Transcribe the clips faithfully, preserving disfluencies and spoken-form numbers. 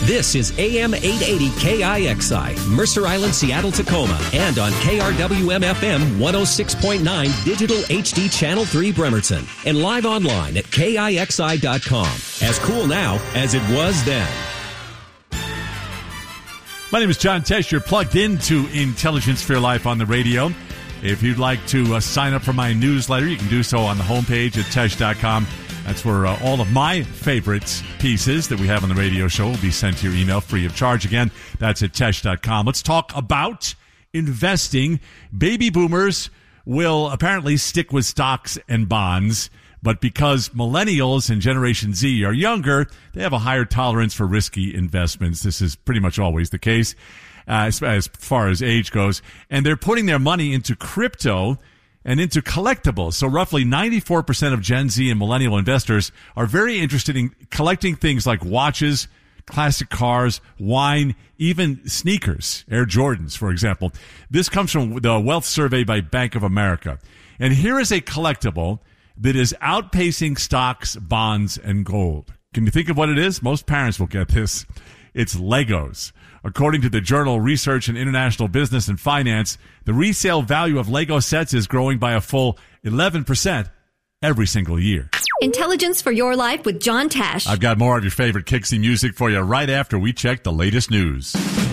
This is A M eight eighty K I X I, Mercer Island, Seattle, Tacoma, and on K R W M F M one oh six point nine Digital H D Channel three Bremerton, and live online at K I X I dot com. As cool now as it was then. My name is John Tesh. You're plugged into Intelligence for Your Life on the radio. If you'd like to uh, sign up for my newsletter, you can do so on the homepage at tesh dot com. That's where uh, all of my favorite pieces that we have on the radio show will be sent to your email free of charge. Again, that's at tesh dot com. Let's talk about investing. Baby boomers will apparently stick with stocks and bonds, but because millennials and Generation Z are younger, they have a higher tolerance for risky investments. This is pretty much always the case uh, as, as far as age goes. And they're putting their money into crypto and into collectibles. So roughly ninety-four percent of Gen Z and millennial investors are very interested in collecting things like watches, classic cars, wine, even sneakers, Air Jordans, for example. This comes from the Wealth Survey by Bank of America. And here is a collectible that is outpacing stocks, bonds, and gold. Can you think of what it is? Most parents will get this. It's Legos. According to the journal Research in International Business and Finance, the resale value of Lego sets is growing by a full eleven percent every single year. Intelligence for Your Life with John Tesh. I've got more of your favorite Kixie music for you right after we check the latest news.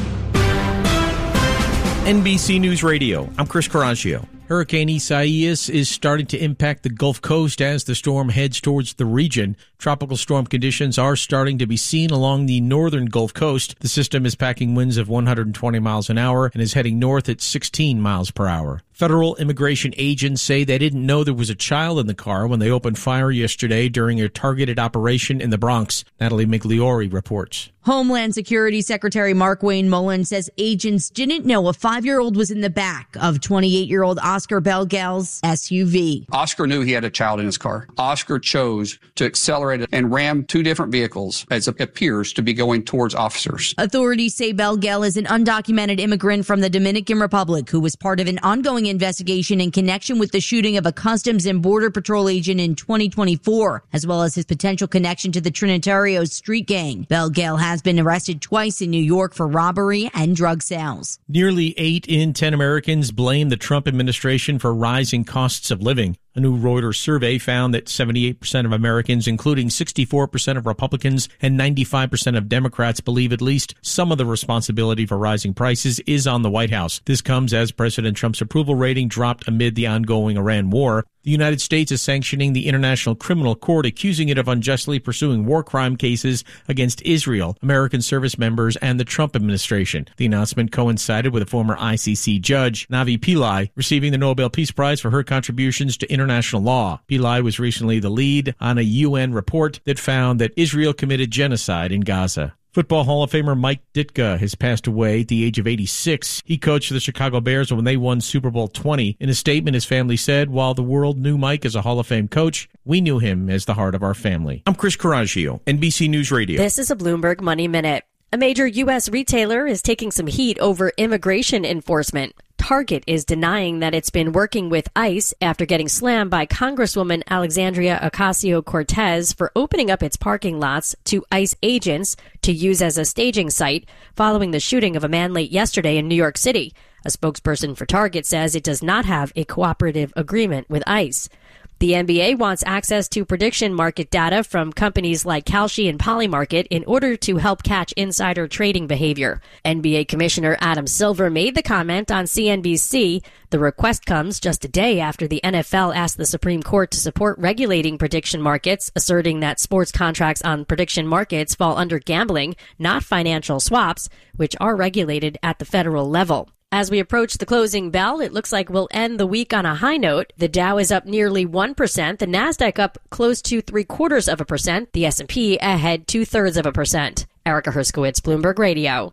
N B C News Radio, I'm Chris Caraccio. Hurricane Isaias is starting to impact the Gulf Coast as the storm heads towards the region. Tropical storm conditions are starting to be seen along the northern Gulf Coast. The system is packing winds of one hundred twenty miles an hour and is heading north at sixteen miles per hour. Federal immigration agents say they didn't know there was a child in the car when they opened fire yesterday during a targeted operation in the Bronx. Natalie Migliori reports. Homeland Security Secretary Markwayne Mullin says agents didn't know a five-year-old was in the back of twenty-eight-year-old Oscar Belgel's S U V. Oscar knew he had a child in his car. Oscar chose to accelerate and ram two different vehicles as it appears to be going towards officers. Authorities say Belgel is an undocumented immigrant from the Dominican Republic who was part of an ongoing investigation in connection with the shooting of a Customs and Border Patrol agent in twenty twenty-four, as well as his potential connection to the Trinitario street gang. Belgel has been arrested twice in New York for robbery and drug sales. Nearly eight in ten Americans blame the Trump administration for rising costs of living. A new Reuters survey found that seventy-eight percent of Americans, including sixty-four percent of Republicans and ninety-five percent of Democrats, believe at least some of the responsibility for rising prices is on the White House. This comes as President Trump's approval rating dropped amid the ongoing Iran war. The United States is sanctioning the International Criminal Court, accusing it of unjustly pursuing war crime cases against Israel, American service members, and the Trump administration. The announcement coincided with a former I C C judge, Navi Pillay, receiving the Nobel Peace Prize for her contributions to international law. Pillay was recently the lead on a U N report that found that Israel committed genocide in Gaza. Football Hall of Famer Mike Ditka has passed away at the age of eighty-six. He coached the Chicago Bears when they won Super Bowl twenty. In a statement, his family said, while the world knew Mike as a Hall of Fame coach, we knew him as the heart of our family. I'm Chris Caraccio, N B C News Radio. This is a Bloomberg Money Minute. A major U S retailer is taking some heat over immigration enforcement. Target is denying that it's been working with ICE after getting slammed by Congresswoman Alexandria Ocasio-Cortez for opening up its parking lots to ICE agents to use as a staging site following the shooting of a man late yesterday in New York City. A spokesperson for Target says it does not have a cooperative agreement with ICE. The N B A wants access to prediction market data from companies like Kalshi and Polymarket in order to help catch insider trading behavior. N B A Commissioner Adam Silver made the comment on C N B C. The request comes just a day after the N F L asked the Supreme Court to support regulating prediction markets, asserting that sports contracts on prediction markets fall under gambling, not financial swaps, which are regulated at the federal level. As we approach the closing bell, it looks like we'll end the week on a high note. The Dow is up nearly one percent, the Nasdaq up close to three quarters of a percent, the S and P ahead two thirds of a percent. Erica Herskowitz, Bloomberg Radio.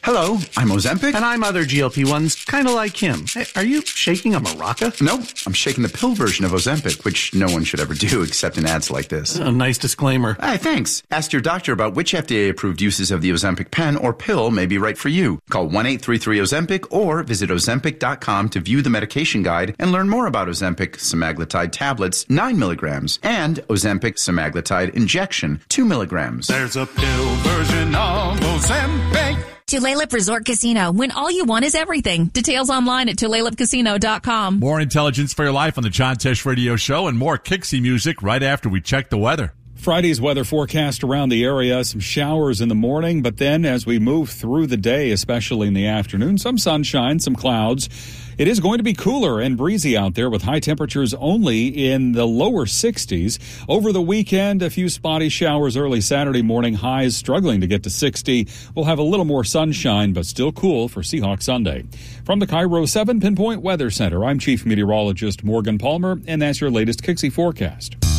Hello, I'm Ozempic. And I'm other G L P ones, kind of like him. Hey, are you shaking a maraca? Nope, I'm shaking the pill version of Ozempic, which no one should ever do except in ads like this. A nice disclaimer. Hey, thanks. Ask your doctor about which F D A-approved uses of the Ozempic pen or pill may be right for you. Call one eight three three Ozempic or visit Ozempic dot com to view the medication guide and learn more about Ozempic semaglutide tablets, nine milligrams, and Ozempic semaglutide injection, two milligrams. There's a pill version of Ozempic. Tulalip Resort Casino, when all you want is everything. Details online at tulalip casino dot com. More intelligence for your life on the John Tesh Radio Show and more Kixie music right after we check the weather. Friday's weather forecast around the area, some showers in the morning, but then as we move through the day, especially in the afternoon, some sunshine, some clouds. It is going to be cooler and breezy out there with high temperatures only in the lower sixties. Over the weekend, a few spotty showers early Saturday morning, highs struggling to get to sixty. We'll have a little more sunshine, but still cool for Seahawks Sunday. From the Cairo seven Pinpoint Weather Center, I'm Chief Meteorologist Morgan Palmer, and that's your latest Kixie forecast.